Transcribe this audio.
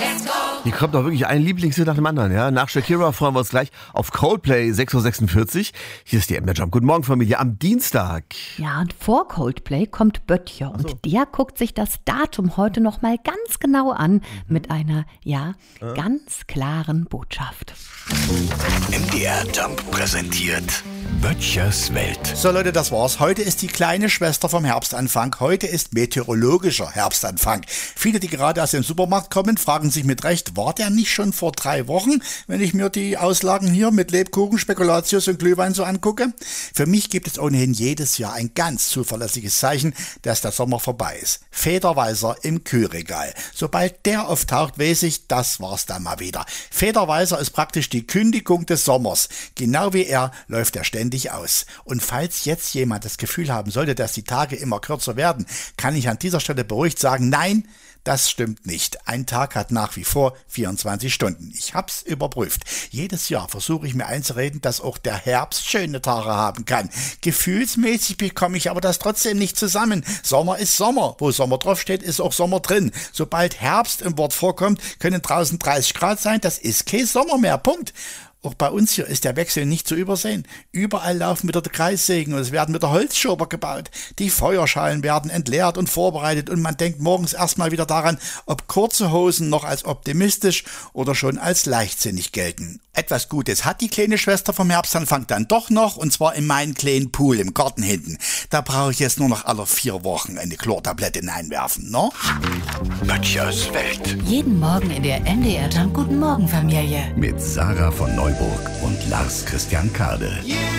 Hier kommt doch wirklich ein Lieblingshit nach dem anderen, ja. Nach Shakira freuen wir uns gleich auf Coldplay 6.46 Uhr. Hier ist die MDR Jump. Guten Morgen, Familie, am Dienstag. Ja, und vor Coldplay kommt Böttcher. Und der guckt sich das Datum heute noch mal ganz genau an. Mit einer, ganz klaren Botschaft. MDR Jump präsentiert Böttchers Welt. So Leute, das war's. Heute ist die kleine Schwester vom Herbstanfang. Heute ist meteorologischer Herbstanfang. Viele, die gerade aus dem Supermarkt kommen, fragen sich mit Recht, war der nicht schon vor 3 Wochen, wenn ich mir die Auslagen hier mit Lebkuchen, Spekulatius und Glühwein so angucke? Für mich gibt es ohnehin jedes Jahr ein ganz zuverlässiges Zeichen, dass der Sommer vorbei ist. Federweißer im Kühlregal. Sobald der auftaucht, weiß ich, das war's dann mal wieder. Federweißer ist praktisch die Kündigung des Sommers. Genau wie er läuft er ständig aus. Und falls jetzt jemand das Gefühl haben sollte, dass die Tage immer kürzer werden, kann ich an dieser Stelle beruhigt sagen, nein, das stimmt nicht. Ein Tag hat nach wie vor 24 Stunden. Ich hab's überprüft. Jedes Jahr versuche ich mir einzureden, dass auch der Herbst schöne Tage haben kann. Gefühlsmäßig bekomme ich aber das trotzdem nicht zusammen. Sommer ist Sommer. Wo Sommer draufsteht, ist auch Sommer drin. Sobald Herbst im Wort vorkommt, können draußen 30 Grad sein. Das ist kein Sommer mehr. Punkt. Auch bei uns hier ist der Wechsel nicht zu übersehen. Überall laufen wieder die Kreissägen und es werden wieder Holzschober gebaut. Die Feuerschalen werden entleert und vorbereitet und man denkt morgens erstmal wieder daran, ob kurze Hosen noch als optimistisch oder schon als leichtsinnig gelten. Etwas Gutes hat die kleine Schwester vom Herbstanfang dann doch noch, und zwar in meinem kleinen Pool im Garten hinten. Da brauche ich jetzt nur noch alle 4 Wochen eine Chlortablette hineinwerfen, ne? Böttchers Welt. Jeden Morgen in der MDR Jump Guten Morgen Familie. Mit Sarah von Neuburg und Lars Christian Kade.